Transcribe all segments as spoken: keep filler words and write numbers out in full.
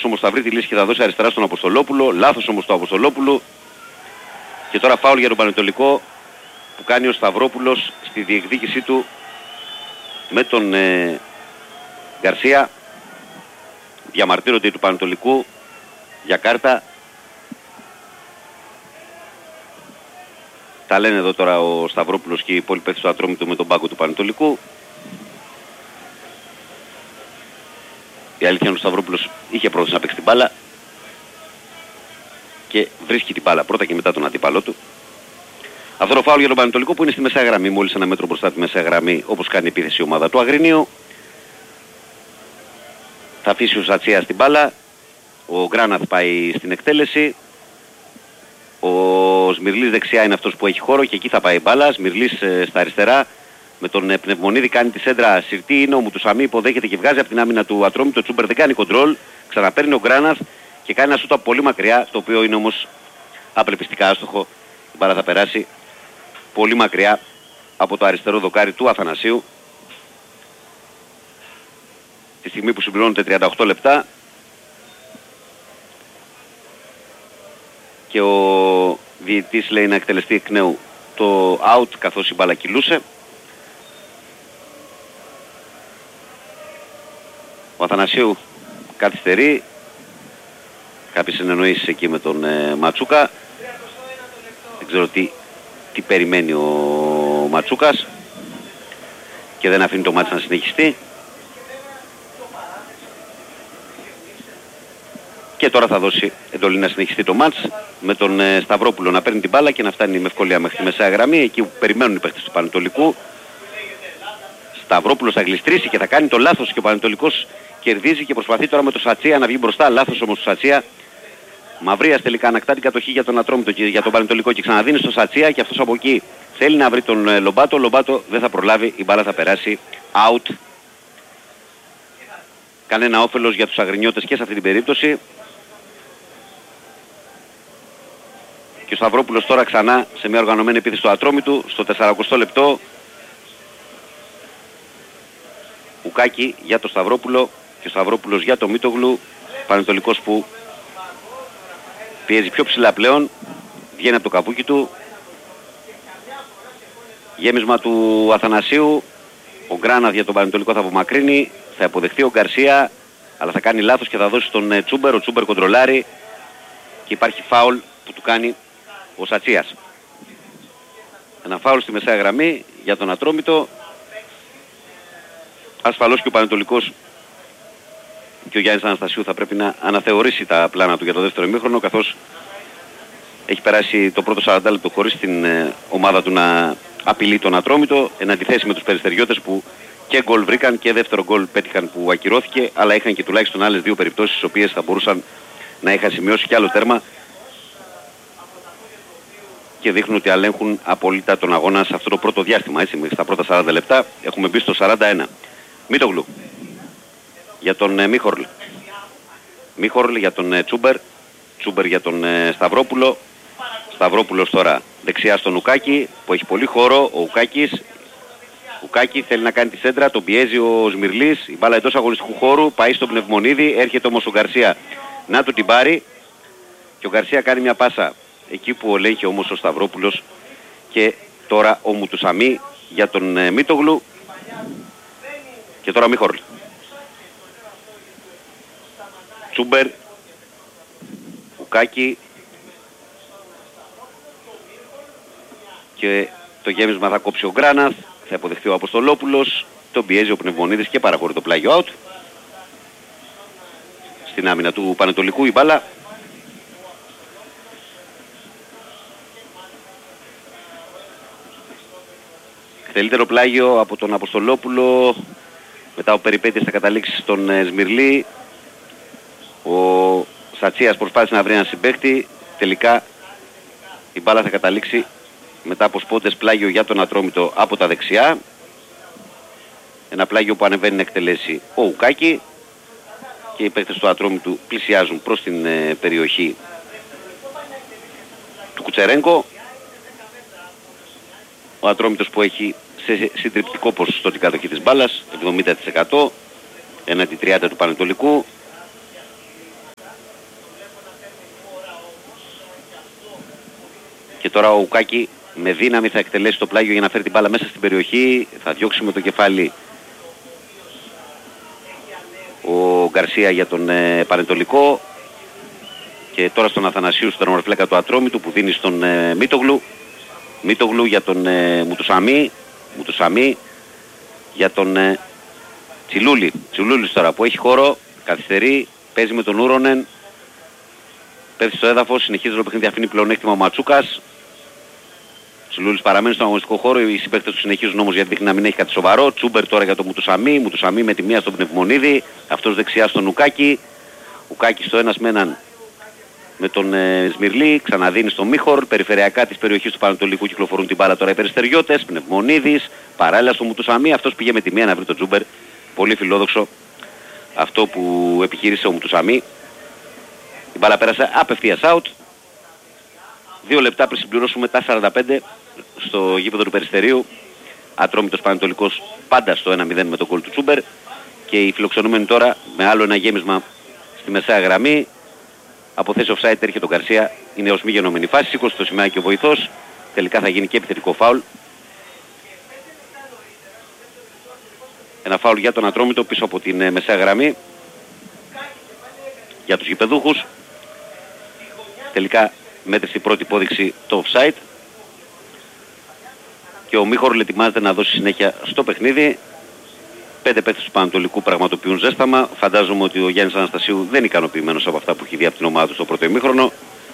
όμως θα βρει τη λύση και θα δώσει αριστερά στον Αποστολόπουλο. Λάθος όμως του Αποστολόπουλου. Και τώρα φάουλ για τον Πανετολικό που κάνει ο Σταυρόπουλος στη διεκδίκησή του με τον ε, Γκαρσία. Διαμαρτύρονται του Πανετολικού για κάρτα. Τα λένε εδώ τώρα ο Σταυρόπουλος και οι υπόλοιποι του Ατρόμητου με τον πάγκο του Πανετολικού. Η αλήθεια είναι ότι ο Σταυρόπουλος είχε πρόθεση να παίξει την μπάλα και βρίσκει την μπάλα πρώτα και μετά τον αντίπαλό του. Αυτό το φάουλ για τον Πανετολικό που είναι στη μεσαία γραμμή, μόλις ένα μέτρο μπροστά τη μεσαία γραμμή, όπως κάνει επίθεση η ομάδα του Αγρινίου. Θα αφήσει ο Σατσίας την μπάλα, ο Γκράναθ πάει στην εκτέλεση, ο Σμυρλής δεξιά είναι αυτός που έχει χώρο και εκεί θα πάει η μπάλα. Σμυρλής ε, στα αριστερά με τον ε, Πνευμονίδη κάνει τη σέντρα συρτή, είναι ο Μουτουσαμί υποδέχεται και βγάζει από την άμυνα του Ατρόμητου. Το Τσούμπερ δεν κάνει κοντρόλ, ξαναπαίρνει ο Γκράναθ και κάνει ένα σούτ από πολύ μακριά, το οποίο είναι όμως απελπιστικά άστοχο. Η μπάλα θα περάσει πολύ μακριά από το αριστερό δοκάρι του Αθανασίου. Τη στιγμή που συμπληρώνονται τριάντα οκτώ λεπτά και ο διαιτητής λέει να εκτελεστεί εκ νέου το out καθώς η μπάλα κυλούσε. Ο Αθανασίου καθυστερεί, κάποιες συνεννοήσεις εκεί με τον ε, Ματσούκα. Δεν ξέρω τι, τι περιμένει ο Ματσούκας και δεν αφήνει το μάτς να συνεχιστεί. Και τώρα θα δώσει εντολή να συνεχιστεί το μάτς με τον ε, Σταυρόπουλο να παίρνει την μπάλα και να φτάνει με ευκολία μέχρι τη μεσαία γραμμή, εκεί που περιμένουν οι παίχτες του Πανετολικού. Σταυρόπουλος θα γλιστρήσει και θα κάνει το λάθος και ο Πανετολικός κερδίζει και προσπαθεί τώρα με το Σατσία να βγει μπροστά. Λάθος όμως του Σατσία. Μαυρίας τελικά ανακτά την κατοχή για τον Ατρόμητο και για τον Πανετολικό και ξαναδίνει στο Σατσία και αυτός από εκεί θέλει να βρει τον ε, Λομπάτο. Ο Λομπάτο δεν θα προλάβει, η μπάλα θα περάσει out. Κανένα όφελος για τους Αγρινιώτες και σε αυτή την περίπτωση. Και ο Σταυρόπουλος τώρα ξανά σε μια οργανωμένη επίθεση του Ατρόμητου στο σαρανταοστό λεπτό. Ουκάκι για το Σταυρόπουλο και ο Σταυρόπουλος για το Μίτογλου. Πανετολικός που πιέζει πιο ψηλά πλέον, βγαίνει από το καπούκι του. Γέμισμα του Αθανασίου. Ο Γκράναθ για τον Πανετολικό θα απομακρύνει, θα αποδεχτεί ο Γκαρσία, αλλά θα κάνει λάθος και θα δώσει τον Τσούμπερ. Ο Τσούμπερ κοντρολάρει και υπάρχει φάουλ που του κάνει ο Σατσίας. Ένα φάουλ στη μεσαία γραμμή για τον Ατρόμητο. Ασφαλώς και ο Πανετολικός και ο Γιάννης Αναστασίου θα πρέπει να αναθεωρήσει τα πλάνα του για το δεύτερο ημίχρονο, καθώς έχει περάσει το πρώτο σαράντα λεπτό χωρίς την ε, ομάδα του να απειλεί τον Ατρόμητο, εν αντιθέσει με τους Περιστεριώτες που και γκολ βρήκαν και δεύτερο γκολ πέτυχαν που ακυρώθηκε, αλλά είχαν και τουλάχιστον άλλες δύο περιπτώσεις στις οποίες θα μπορούσαν να είχαν σημειώσει κι άλλο τέρμα και δείχνουν ότι ελέγχουν απολύτως τον αγώνα σε αυτό το πρώτο διάστημα, έτσι, στα πρώτα σαράντα λεπτά. Έχουμε μπει στο σαράντα ένα. Μίτογλου για τον ε, Μίχορλ. Μίχορλ για τον ε, Τσούμπερ. Τσούμπερ για τον ε, Σταυρόπουλο. Σταυρόπουλος τώρα δεξιά στον Ουκάκη που έχει πολύ χώρο. Ο Ουκάκης. Ουκάκη θέλει να κάνει τη σέντρα. Τον πιέζει ο Σμυρλής. Η μπάλα εντός αγωνιστικού χώρου. Πάει στον Πνευμονίδη. Έρχεται όμως ο Γκαρσία να του την πάρει. Και ο Γκαρσία κάνει μια πάσα εκεί που ελέγχει όμως ο Σταυρόπουλος. Και τώρα ο Μουτουσαμί για τον ε, Μίτογλου. Και τώρα Μίχορλ. Τσούμπερ. Ουκάκη. Και το γέμισμα θα κόψει ο Γκράναθ. Θα αποδεχθεί ο Αποστολόπουλος. Τον πιέζει ο Πνευμονίδης και παραχωρεί το πλάγιο out. Στην άμυνα του Πανετολικού η μπάλα. Καλύτερο πλάγιο από τον Αποστολόπουλο. Μετά από περιπέτειες θα καταλήξει στον ε, Σμυρλή. Ο Σατσίας προσπάθησε να βρει έναν συμπαίχτη. Τελικά η μπάλα θα καταλήξει μετά από σπόντες πλάγιο για τον Ατρόμητο από τα δεξιά. Ένα πλάγιο που ανεβαίνει να εκτελέσει ο Ουκάκη. Και οι παίκτες του Ατρόμητου πλησιάζουν προς την ε, περιοχή του Κουτσερέγκο. Ο Ατρόμητος που έχει σε συντριπτικό ποσοστό την κατοχή της μπάλας, εβδομήντα τοις εκατό έναντι τριάντα τοις εκατό του Πανετολικού. Και τώρα ο Ουκάκη με δύναμη θα εκτελέσει το πλάγιο για να φέρει την μπάλα μέσα στην περιοχή. Θα διώξει με το κεφάλι ο Γκαρσία για τον ε, Πανετολικό. Και τώρα στον Αθανασίου, στον τερματοφύλακα του Ατρόμητου, που δίνει στον ε, Μίτογλου. Μίτογλου για τον ε, Μουτουσαμί. Μουτουσαμί για τον ε, Τσιλούλη. Τσιλούλης τώρα που έχει χώρο, καθυστερεί, παίζει με τον Ούρονεν. Πέφτει στο έδαφος, συνεχίζει το παιχνίδι, αφήνει πλεονέκτημα ο Ματσούκας. Τσιλούλης παραμένει στον αγωνιστικό χώρο, οι συμπαίκτες του συνεχίζουν όμως γιατί δείχνει να μην έχει κάτι σοβαρό. Τσούμπερ τώρα για τον Μουτουσαμί. Μουτουσαμί με τη μία στον Πνευμονίδη. Αυτός δεξιά στον Ουκάκη. Ουκάκη στο ένας με έναν με τον ε, Σμυρλή. Ξαναδίνει στον Μίχορ. Περιφερειακά της περιοχής του Πανατολικού κυκλοφορούν την μπάλα τώρα οι περιστεριώτες. Πνευμονίδης. Παράλληλα στον Μουτουσαμί. Αυτός πήγε με τη μία να βρει τον Τσούμπερ. Πολύ φιλόδοξο αυτό που επιχείρησε ο Μουτουσαμί. Η μπάλα πέρασε απευθείας out. Δύο λεπτά πριν συμπληρώσουμε τα σαράντα πέντε στο γήπεδο του Περιστερίου. Ατρόμητος Πανετολικός πάντα στο ένα μηδέν με τον γκολ του Τσούμπερ. Και οι φιλοξενούμενοι τώρα με άλλο ένα γέμισμα στη μεσαία γραμμή. Από θέση offside έρχεται ο Γκαρσία. Είναι ως μη γενόμενη φάση. Σήκωσε το σημαίακι ο βοηθός. Τελικά θα γίνει και επιθετικό φάουλ. Ένα φάουλ για τον Ατρόμητο πίσω από την ε, μεσαία γραμμή. Για τους γηπεδούχους. Τελικά μέτρησε η πρώτη υπόδειξη το offside. Και ο Μίχορλ ετοιμάζεται να δώσει συνέχεια στο παιχνίδι. Πέντε παίκτες του Πανατολικού πραγματοποιούν ζέσταμα. Φαντάζομαι ότι ο Γιάννης Αναστασίου δεν είναι ικανοποιημένος από αυτά που έχει δει από την ομάδα του στο πρώτο ημίχρονο.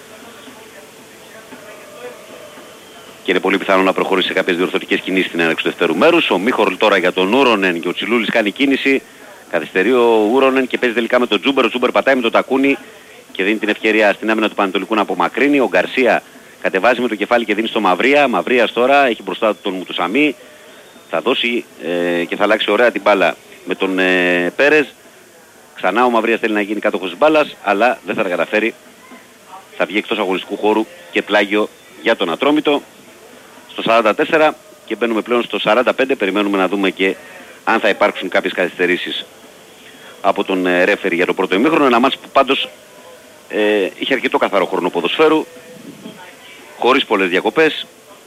Και είναι πολύ πιθανό να προχωρήσει σε κάποιες διορθωτικές κινήσεις στην έναρξη του δεύτερου μέρους. Ο Μίχορλ τώρα για τον Ούρονεν και ο Τσιλούλης κάνει κίνηση. Καθυστερεί ο Ούρονεν και παίζει τελικά με τον Τζούμπερ. Ο Τζούμπερ πατάει με το τακούνι και δίνει την ευκαιρία στην άμυνα του Πανατολικού να απομακρύνει. Ο Γκαρσία κατεβάζει με το κεφάλι και δίνει στο Μαυρία. Μαυρίας τώρα έχει μπροστά του τον Μουτουσαμί. Θα δώσει ε, και θα αλλάξει ωραία την μπάλα με τον ε, Πέρες. Ξανά ο Μαυρίας θέλει να γίνει κάτοχος της μπάλας, αλλά δεν θα τα καταφέρει. Θα βγει εκτός αγωνιστικού χώρου και πλάγιο για τον Ατρόμητο. Στο σαράντα τέσσερα και μπαίνουμε πλέον στο σαράντα πέντε. Περιμένουμε να δούμε και αν θα υπάρξουν κάποιες καθυστερήσεις από τον ε, ρέφερη για το πρώτο ημίχρονο. Ένα μάτς που πάντως ε, είχε αρκετό καθαρό χρόνο ποδοσφαίρου, χωρίς πολλές διακοπές.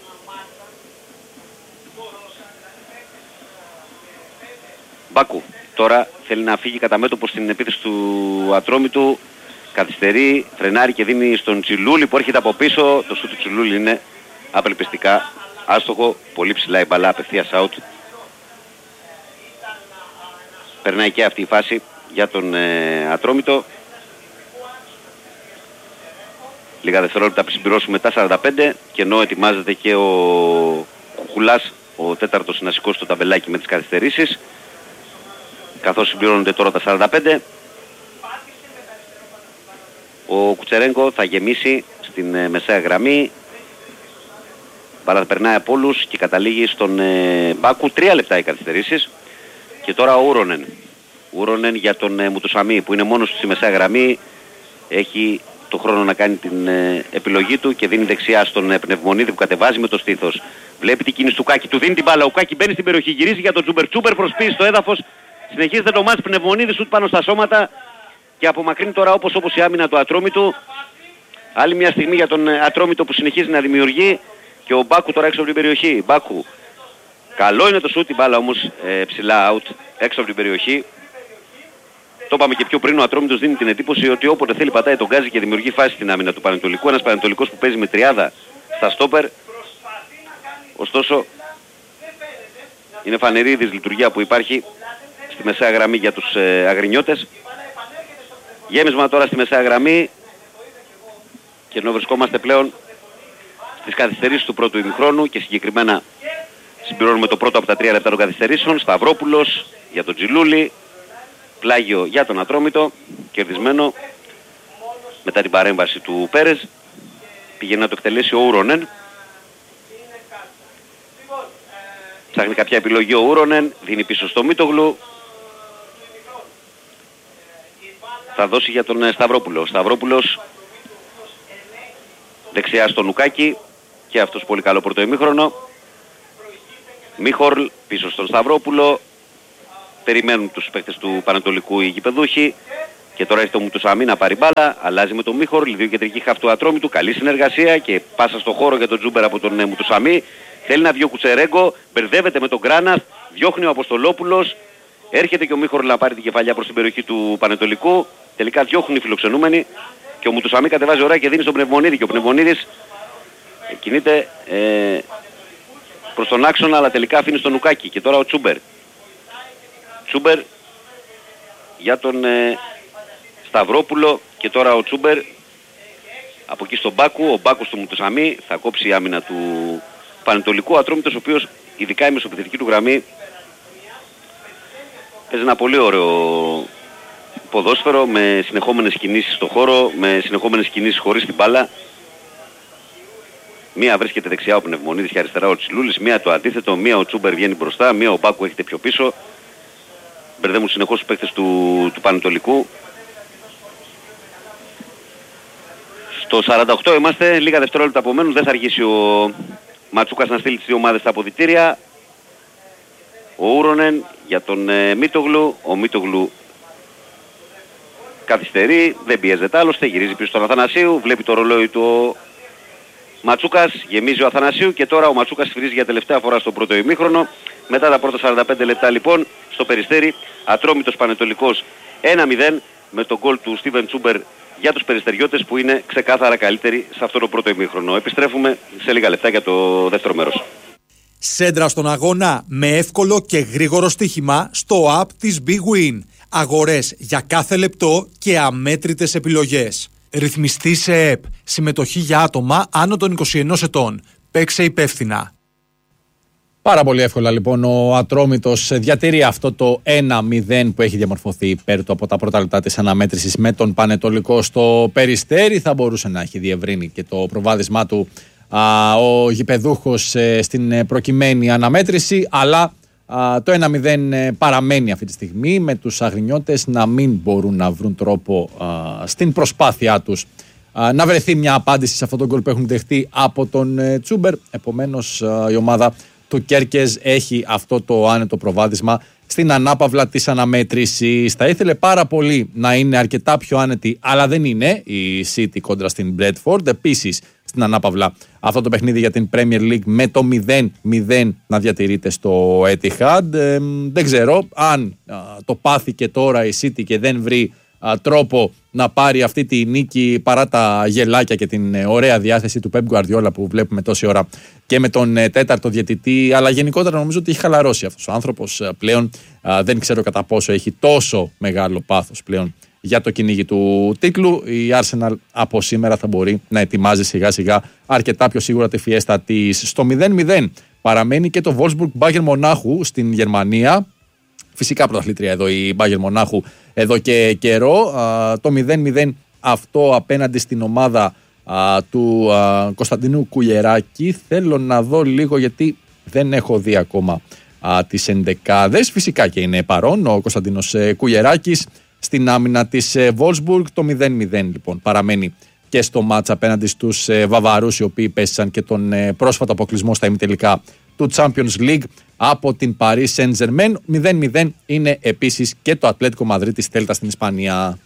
Μπάκου τώρα θέλει να φύγει κατά μέτωπο στην επίθεση του Ατρόμητου. Καθυστερεί, φρενάρει και δίνει στον Τσιλούλη που έρχεται από πίσω. Το σούτ του Τσιλούλη είναι απελπιστικά άστοχο. Πολύ ψηλά η μπαλά, απευθείας out. Περνάει και αυτή η φάση για τον ε, Ατρόμητο. Λίγα δευτερόλεπτα πριν συμπληρώσουμε τα σαράντα πέντε και ενώ ετοιμάζεται και ο Κουκουλάς, ο τέταρτος να σηκώσει το ταμπελάκι με τις καθυστερήσεις. Καθώς συμπληρώνονται τώρα τα σαράντα πέντε, ο Κουτσερέγκο θα γεμίσει στην ε, μεσαία γραμμή. Μπάλα περνάει από όλους και καταλήγει στον ε, Μπάκου. Τρία λεπτά οι καθυστερήσεις. Και τώρα ο Ούρονεν. Ούρονεν για τον ε, Μουτουσαμί που είναι μόνος του στη μεσαία γραμμή. Έχει το χρόνο να κάνει την ε, επιλογή του και δίνει δεξιά στον ε, Πνευμονίδη που κατεβάζει με το στήθος. Βλέπει την κίνηση του Κάκη, του δίνει την μπάλα. Ο Κάκη μπαίνει στην περιοχή, γυρίζει για τον Τσούμπερ. Τσούμπερ προσποιεί στο έδαφος. Συνεχίζεται το μάτς, Πνευμονίδη σουτ πάνω στα σώματα και απομακρύνει τώρα όπως όπως η άμυνα του Ατρόμητου. Άλλη μια στιγμή για τον Ατρόμητο που συνεχίζει να δημιουργεί και ο Μπάκου τώρα έξω από την περιοχή. Μπάκου. Καλό είναι το σουτ, η μπάλα όμως ε, ψηλά out έξω από την περιοχή. Το είπαμε και πιο πριν, ο Ατρόμητος δίνει την εντύπωση ότι όποτε θέλει πατάει τον γκάζι και δημιουργεί φάση στην άμυνα του Πανετολικού. Ένας Πανετολικός που παίζει με τριάδα στα στόπερ. Ωστόσο είναι φανερή η δυσλειτουργία που υπάρχει στη μεσαία γραμμή για τους ε, αγρινιώτες. Γέμισμα τώρα στη μεσαία γραμμή και ενώ βρισκόμαστε πλέον στις καθυστερήσεις του πρώτου ημιχρόνου και συγκεκριμένα συμπληρώνουμε το πρώτο από τα τρία λεπτά των καθυστερήσεων. Σταυρόπουλος για τον Τζιλούλη, πλάγιο για τον Ατρόμητο, κερδισμένο μετά την παρέμβαση του Πέρες. Πήγε να το εκτελέσει ο Ούρονεν. Ψάχνει κάποια επιλογή ο Ούρονεν, δίνει πίσω στο Μίτογλου. Θα δώσει για τον Σταυρόπουλο. Σταυρόπουλος δεξιά στον Ουκάκη και αυτός πολύ καλό πρώτο ημίχρονο. Μίχορλ πίσω στον Σταυρόπουλο. Περιμένουν τους παίκτες του Πανατολικού οι γηπεδούχοι. Και τώρα έχει το Μουτουσαμί να πάρει μπάλα, αλλάζει με τον Μίχορλ, δύο κεντρική χαφ του Ατρόμητου, καλή συνεργασία και πάσα στο χώρο για τον Τζούμπερ από τον ε, Μουτουσαμί. Θέλει να βγει ο Κουτσερέγκο, μπερδεύεται με τον Γκράναθ, διώχνει ο Αποστολόπουλος, έρχεται και ο Μίχορλ να πάρει την κεφαλιά προς την περιοχή του Πανετολικού. Τελικά διώχνουν οι φιλοξενούμενοι και ο Μουτουσαμί κατεβάζει ωραία και δίνει στον Πνευμονίδη. Και ο Πνευμονίδης κινείται ε, προς τον άξονα, αλλά τελικά αφήνει στον Νουκάκη. Και τώρα ο Τσούμπερ. Τσούμπερ για τον ε, Σταυρόπουλο και τώρα ο Τσούμπερ από εκεί στον Μπάκου. Ο Μπάκος του Μουτουσαμί θα κόψει η άμυνα του Πανετολικού. Ατρόμητος ο οποίος ειδικά η μεσοπιθετική του γραμμή παίζει ένα πολύ ωραίο ποδόσφαιρο με συνεχόμενες κινήσεις στο χώρο, με συνεχόμενες κινήσεις χωρίς την μπάλα. Μία βρίσκεται δεξιά ο Πνευμονίδης και αριστερά ο Τσιλούλης, μία το αντίθετο, μία ο Τσούμπερ βγαίνει μπροστά, μία ο Μπάκου έχετε πιο πίσω. Μπερδεύουν συνεχώς τους παίκτες του, του Πανετολικού. Στο σαράντα οκτώ είμαστε, λίγα δευτερόλεπτα απομένουν, δεν θα αργήσει ο Ματσούκας να στείλει τις δύο ομάδες στα αποδυτήρια. Ο Ούρονεν για τον ε, Μίτογλου, ο Μίτογλου καθυστερεί, δεν πιέζεται άλλωστε, γυρίζει πίσω στον Αθανασίου, βλέπει το ρολόι του Ματσούκας, γεμίζει ο Αθανασίου και τώρα ο Ματσούκας σφυρίζει για τελευταία φορά στο πρώτο ημίχρονο. Μετά τα πρώτα σαράντα πέντε λεπτά λοιπόν στο Περιστέρι, Ατρόμητος Πανετολικός ένα μηδέν με τον γκολ του Στίβεν Τσούμπερ για τους Περιστεριώτες που είναι ξεκάθαρα καλύτεροι σε αυτό το πρώτο ημίχρονο. Επιστρέφουμε σε λίγα λεπτά για το δεύτερο μέρος. Σέντρα στον αγώνα με εύκολο και γρήγορο στοίχημα στο app της Big Win. Αγορές για κάθε λεπτό και αμέτρητες επιλογές. Ρυθμιστή σε ΕΠ. Συμμετοχή για άτομα άνω των είκοσι ενός ετών. Παίξε υπεύθυνα. Πάρα πολύ εύκολα λοιπόν ο Ατρόμητος διατηρεί αυτό το ένα μηδέν που έχει διαμορφωθεί υπέρ του από τα πρώτα λεπτά της αναμέτρησης με τον Πανετολικό στο Περιστέρι. Θα μπορούσε να έχει διευρύνει και το προβάδισμά του α, ο γηπεδούχος ε, στην προκειμένη αναμέτρηση, αλλά α, το ένα μηδέν παραμένει αυτή τη στιγμή με τους αγρινιώτες να μην μπορούν να βρουν τρόπο α, στην προσπάθειά τους α, να βρεθεί μια απάντηση σε αυτόν τον γκολ που έχουν δεχτεί από τον ε, Τσούμπερ. Επομένως α, η ομάδα του Κέρκες έχει αυτό το άνετο προβάδισμα στην ανάπαυλα της αναμέτρησης. Θα ήθελε πάρα πολύ να είναι αρκετά πιο άνετη, αλλά δεν είναι η City κόντρα στην Bradford. Επίσης στην ανάπαυλα αυτό το παιχνίδι για την Premier League με το μηδέν μηδέν να διατηρείται στο Etihad. Ε, δεν ξέρω αν α, το πάθει και τώρα η City και δεν βρει α, τρόπο να πάρει αυτή τη νίκη παρά τα γελάκια και την ε, ωραία διάθεση του Pep Guardiola που βλέπουμε τόση ώρα και με τον ε, τέταρτο διαιτητή, αλλά γενικότερα νομίζω ότι έχει χαλαρώσει αυτός ο άνθρωπος ε, πλέον. Α, δεν ξέρω κατά πόσο έχει τόσο μεγάλο πάθος πλέον για το κυνήγι του τίτλου. Η Arsenal από σήμερα θα μπορεί να ετοιμάζει σιγά σιγά αρκετά πιο σίγουρα τη φιέστα της. Στο μηδέν μηδέν παραμένει και το Wolfsburg Bayern Μονάχου στην Γερμανία. Φυσικά πρωταθλήτρια εδώ η Bayern Μονάχου εδώ και καιρό. Α, το μηδέν μηδέν αυτό απέναντι στην ομάδα α, του α, Κωνσταντινού Κουλιεράκη. Θέλω να δω λίγο γιατί δεν έχω δει ακόμα α, τις ενδεκάδες. Φυσικά και είναι παρόν ο Κωνσταντίνος ε, Κουλιεράκης στην άμυνα της ε, Wolfsburg. Το μηδέν μηδέν λοιπόν παραμένει και στο μάτς απέναντι στους ε, Βαβαρούς, οι οποίοι πέσαν και τον ε, πρόσφατο αποκλεισμό στα ημιτελικά του Champions League από την Paris Saint-Germain. μηδέν μηδέν είναι επίσης και το Ατλέτικο Μαδρίτης Θέλτα στην Ισπανία.